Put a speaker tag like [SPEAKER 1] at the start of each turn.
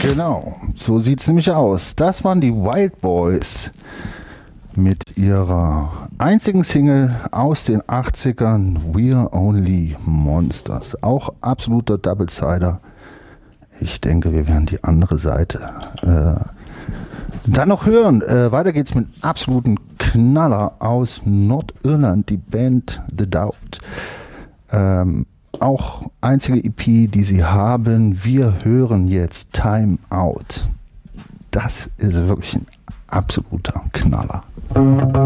[SPEAKER 1] Genau, so sieht's nämlich aus. Das waren die Wild Boys mit ihrer einzigen Single aus den 80ern, We're Only Monsters. Auch absoluter Double-Sider. Ich denke, wir werden die andere Seite dann noch hören. Weiter geht's mit einem absoluten Knaller aus Nordirland, die Band The Doubt. Auch einzige EP, die sie haben. Wir hören jetzt Time Out. Das ist wirklich ein absoluter Knaller.